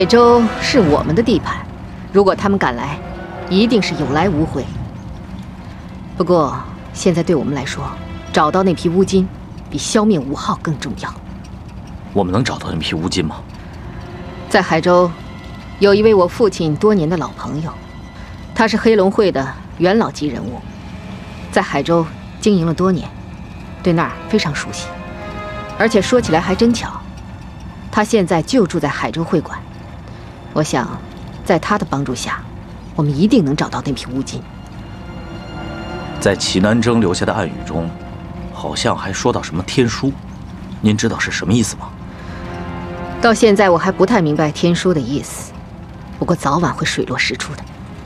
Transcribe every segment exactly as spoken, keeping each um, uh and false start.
海州是我们的地盘，如果他们敢来，一定是有来无回。不过现在对我们来说，找到那批乌金，比消灭吴昊更重要。 我们能找到那批乌金吗？ 在海州，有一位我父亲多年的老朋友，他是黑龙会的元老级人物，在海州经营了多年，对那儿非常熟悉。而且说起来还真巧，他现在就住在海州会馆。我想，在他的帮助下，我们一定能找到那批乌金。 在齐南征留下的暗语中，好像还说到什么天书，您知道是什么意思吗？ 到现在我还不太明白天书的意思，不过早晚会水落石出的。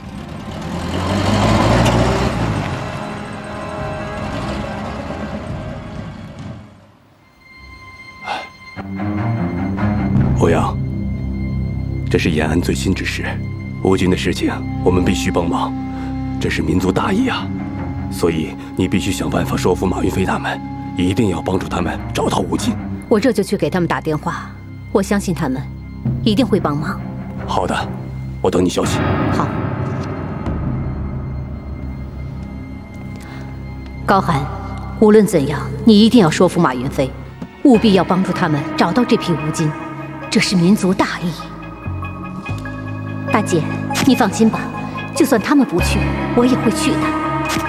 欧阳，这是延安最新指示，乌金的事情我们必须帮忙，这是民族大义啊！所以你必须想办法说服马云飞他们，一定要帮助他们找到乌金。 我这就去给他们打电话，我相信他们一定会帮忙。 好的，我等你消息。 好。高寒，无论怎样，你一定要说服马云飞，务必要帮助他们找到这批乌金，这是民族大义。大姐，你放心吧，就算他们不去，我也会去的。